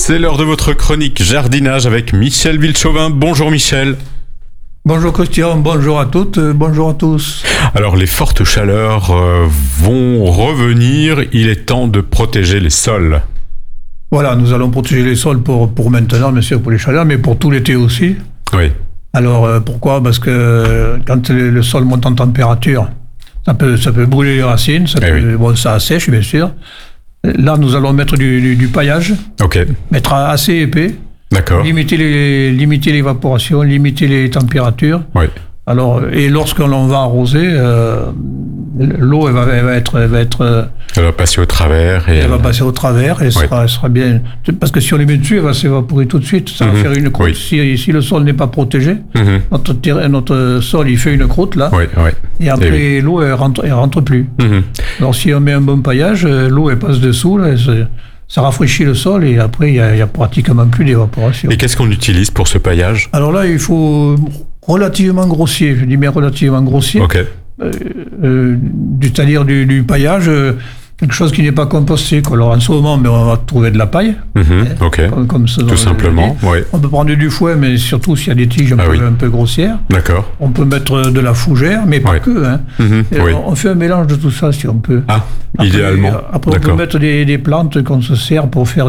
C'est l'heure de votre chronique jardinage avec Michel Villechauvin. Bonjour Michel. Bonjour Christian, bonjour à toutes, bonjour à tous. Alors les fortes chaleurs vont revenir, il est temps de protéger les sols. Voilà, nous allons protéger les sols pour maintenant, bien sûr pour les chaleurs, mais pour tout l'été aussi. Oui. Alors pourquoi ? Parce que quand le sol monte en température, ça peut brûler les racines, ça assèche bien sûr. Là nous allons mettre du paillage, mettre assez épais. D'accord. Limiter l'évaporation, limiter les températures. Oui. Alors, et lorsqu'on va arroser, l'eau elle va passer au travers. Elle va passer au travers et sera bien. Parce que si on les met dessus, elle va s'évaporer tout de suite. Ça va faire une croûte. Si le sol n'est pas protégé, notre sol il fait une croûte là. Et après l'eau elle rentre plus. Alors si on met un bon paillage, l'eau elle passe dessous. Là, ça rafraîchit le sol et après, il y a pratiquement plus d'évaporation. Et qu'est-ce qu'on utilise pour ce paillage ? Alors là, il faut relativement grossier. Je dis bien relativement grossier. C'est-à-dire du paillage, quelque chose qui n'est pas composté. Alors en ce moment, on va trouver de la paille. Comme ça, tout simplement. On peut prendre du foin, mais surtout s'il y a des tiges un peu grossières. D'accord. On peut mettre de la fougère, mais pas que. On fait un mélange de tout ça si on peut. Idéalement. Après, on peut mettre des plantes qu'on se sert pour faire